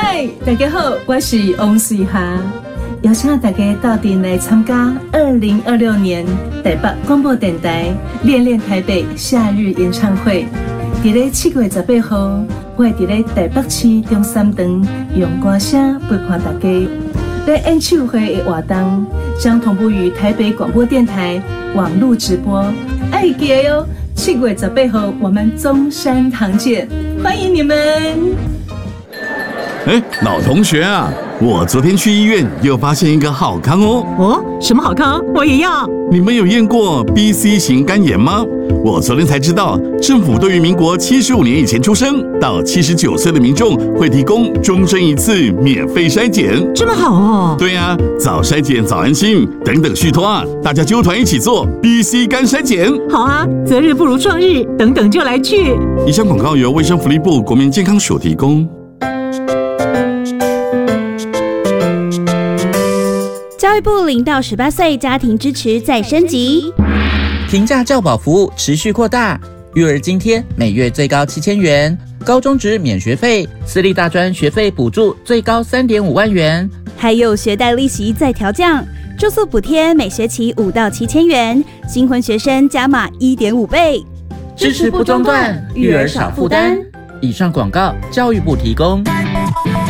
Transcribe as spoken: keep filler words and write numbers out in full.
嗨，大家好，我是王水霞，邀请大家到店来参加二零二六年台北广播电台恋恋台北夏日演唱会。伫咧七月十八号，我会伫咧台北市中山堂用歌声陪伴大家。在演唱会的活动将同步于台北广播电台网络直播，爱记得哟！七月十八号我们中山堂见，欢迎你们！ 哎，老同学啊，我昨天去医院又发现一个好康哦！ 哦，什么好康？我也要！ 你们有验过 B C 型肝炎吗？我昨天才知道，政府对于民国七十五年以前出生到七十九岁的民众会提供终身一次免费筛检， 这么好哦！ 对呀、啊，早筛检早安心，等等续托啊，大家揪团一起做 B C 肝筛检。 好啊，择日不如撞日，等等就来去。 以上广告由卫生福利部国民健康署提供。 教育部零到十八岁家庭支持再升级， 平价教保服务持续扩大，育儿津贴每月最高七千元，高中职免学费，私立大专学费补助最高三点五万元， 还有学贷利息再调降，住宿补贴每学期五到七千元，新婚学生加码一点五倍， 支持不中断，育儿少负担。以上广告，教育部提供。